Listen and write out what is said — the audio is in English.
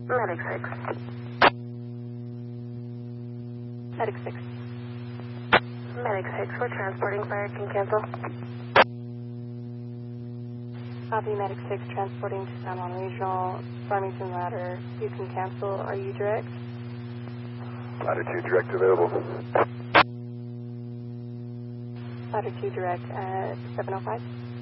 Medic 6. Medic 6. Medic 6, we're transporting fire. Can cancel. Copy, Medic 6, transporting to San Juan Regional, Farmington Ladder. You can cancel. Are you direct? Ladder 2 direct available. Ladder 2 direct at 7:05.